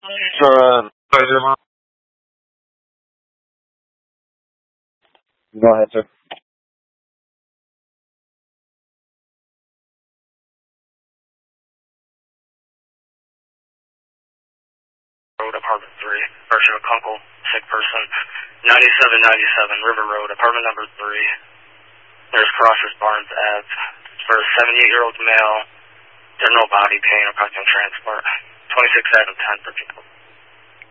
For, go ahead, sir. Road, apartment 3, Berkshire Kunkel, sick person, 9797 River Road, apartment number 3. There's Crosses Barnes Ave. For a 78-year-old male, there's no body pain or custom transport. 26 out of 10 for people.